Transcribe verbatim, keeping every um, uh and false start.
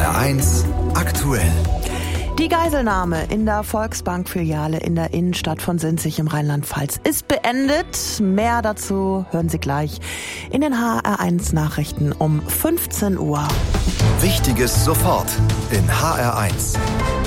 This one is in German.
R eins aktuell. Die Geiselnahme in der Volksbank-Filiale in der Innenstadt von Sinzig im Rheinland-Pfalz ist beendet. Mehr dazu hören Sie gleich in den H R eins Nachrichten um fünfzehn Uhr. Wichtiges sofort in H R eins.